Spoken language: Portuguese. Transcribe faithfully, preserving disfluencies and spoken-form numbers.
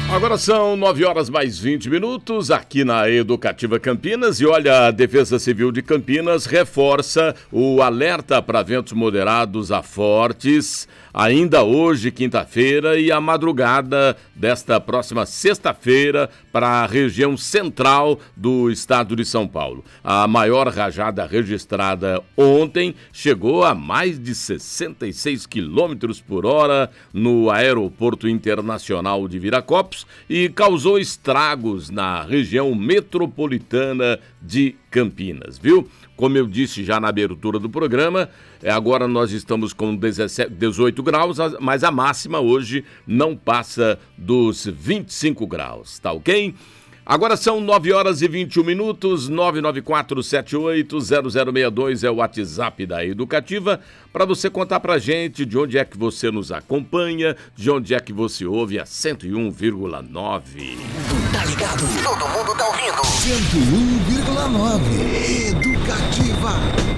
Agora são nove horas mais vinte minutos aqui na Educativa Campinas e olha, a Defesa Civil de Campinas reforça o alerta para ventos moderados a fortes ainda hoje, quinta-feira, e a madrugada desta próxima sexta-feira para a região central do estado de São Paulo. A maior rajada registrada ontem chegou a mais de sessenta e seis quilômetros por hora no Aeroporto Internacional de Viracopos e causou estragos na região metropolitana de Campinas, viu? Como eu disse já na abertura do programa, agora nós estamos com dezessete, dezoito graus, mas a máxima hoje não passa dos vinte e cinco graus, tá ok? Agora são nove horas e vinte e um minutos, nove nove quatro sete oito zero zero seis dois é o WhatsApp da Educativa, para você contar pra gente de onde é que você nos acompanha, de onde é que você ouve a cento e um vírgula nove. Tá ligado? Todo mundo tá ouvindo. cento e um vírgula nove. Educativa.